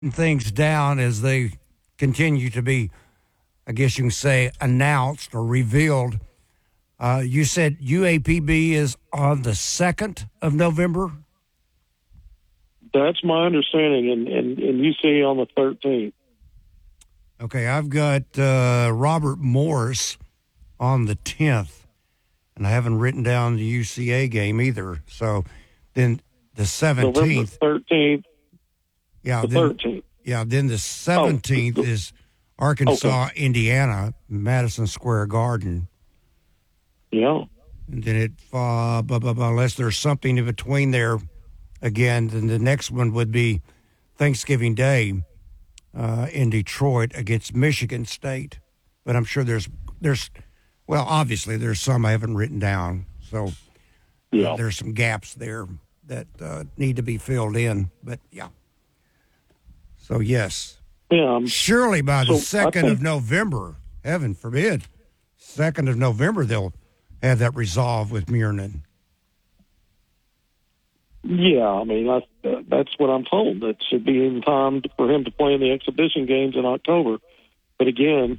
things down as they continue to be, I guess you can say, announced or revealed. You said UAPB is on the 2nd of November? That's my understanding, and UC on the 13th. Okay, I've got Robert Morris on the 10th, and I haven't written down the UCA game either. So then the 17th. November 13th. Yeah, the 13th. Yeah, then the 17th is Arkansas, Indiana, Madison Square Garden. Yeah. And then unless there's something in between there again, then the next one would be Thanksgiving Day in Detroit against Michigan State. But I'm sure there's obviously there's some I haven't written down. So there's some gaps there that need to be filled in. But, yeah. So, yes. Yeah, surely by the 2nd of November, heaven forbid, 2nd of November, they'll have that resolved with Muirnan. Yeah, I mean, that's what I'm told. It should be in time for him to play in the exhibition games in October. But again,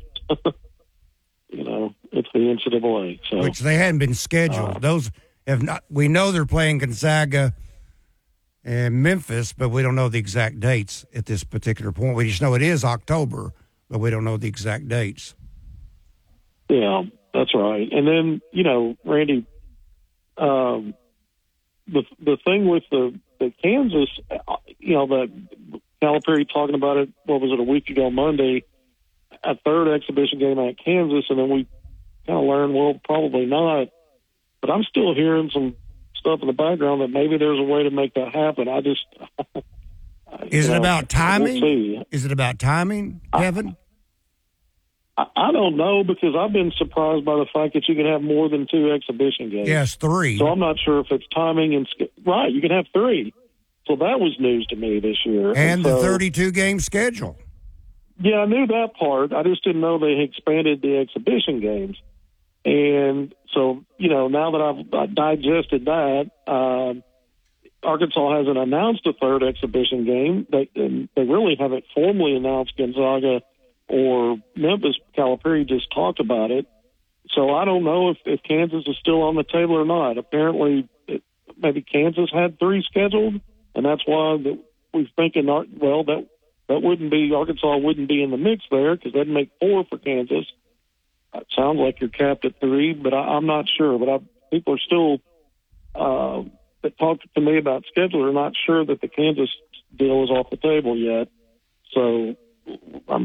it's the NCAA. So. Which they hadn't been scheduled. Those have not. We know they're playing Gonzaga and Memphis, but we don't know the exact dates at this particular point. We just know it is October, but we don't know the exact dates. Yeah, that's right. And then, Randy, the thing with the Kansas, that Calipari talking about it, what was it, a week ago Monday, a third exhibition game at Kansas, and then we kind of learned, well, probably not. But I'm still hearing some stuff in the background that maybe there's a way to make that happen. I just is it about timing? We'll see. Is it about timing, Kevin? I don't know, because I've been surprised by the fact that you can have more than 2 exhibition games. Yes, 3. So I'm not sure if it's timing and right. You can have 3. So that was news to me this year. And the 32-game schedule. Yeah, I knew that part. I just didn't know they expanded the exhibition games. And so, now that I've digested that, Arkansas hasn't announced a third exhibition game. They really haven't formally announced Gonzaga or Memphis. Calipari just talked about it. So I don't know if Kansas is still on the table or not. Apparently, maybe Kansas had 3 scheduled, and that's why we're thinking, well, that wouldn't be, Arkansas wouldn't be in the mix there, because that'd make 4 for Kansas. It sounds like you're capped at 3, but I'm not sure. But people are still that talked to me about schedule are not sure that the Kansas deal is off the table yet. So I'm,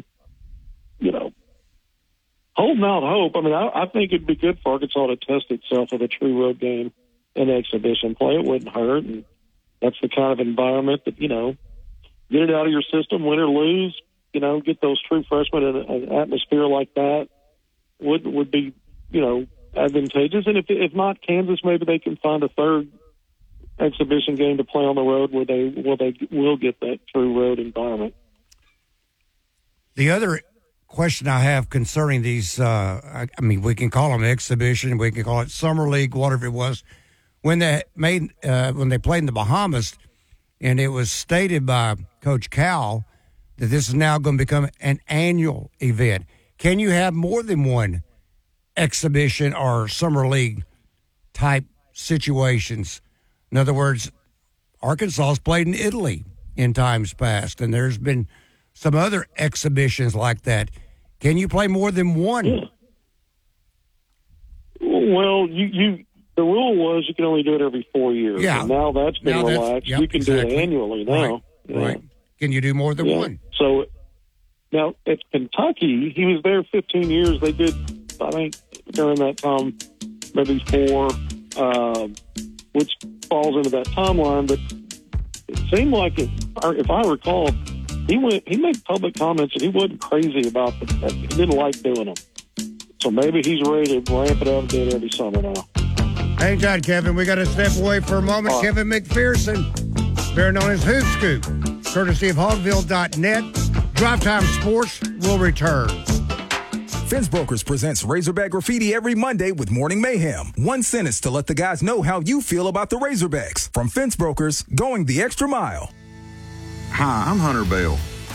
holding out hope. I mean, I think it'd be good for Arkansas to test itself with a true road game and exhibition play. It wouldn't hurt, and that's the kind of environment that, get it out of your system, win or lose, get those true freshmen in an atmosphere like that would be, advantageous. And if not Kansas, maybe they can find a third exhibition game to play on the road where they will get that true road environment. The other question I have concerning these, we can call them exhibition, we can call it summer league, whatever it was, when they played in the Bahamas, and it was stated by Coach Cal that this is now going to become an annual event. Can you have more than one exhibition or summer league type situations? In other words, Arkansas has played in Italy in times past, and there's been some other exhibitions like that. Can you play more than one? Yeah. Well, the rule was you can only do it every 4 years. Yeah. And now that's been relaxed. You can do it annually now. Right. Yeah. Right. Can you do more than one? So now at Kentucky, he was there 15 years. They did, I think, during that time, maybe 4, which falls into that timeline. But it seemed like, if I recall, he made public comments and he wasn't crazy about that. He didn't like doing them. So maybe he's ready to ramp it up and do it every summer now. Hang tight, Kevin. We got to step away for a moment. Right. Kevin McPherson, better known as Hoop Scoop, courtesy of Hogville.net. Drive Time Sports will return. Fence Brokers presents Razorback Graffiti every Monday with Morning Mayhem. One sentence to let the guys know how you feel about the Razorbacks. From Fence Brokers, going the extra mile. Hi, I'm Hunter Bell.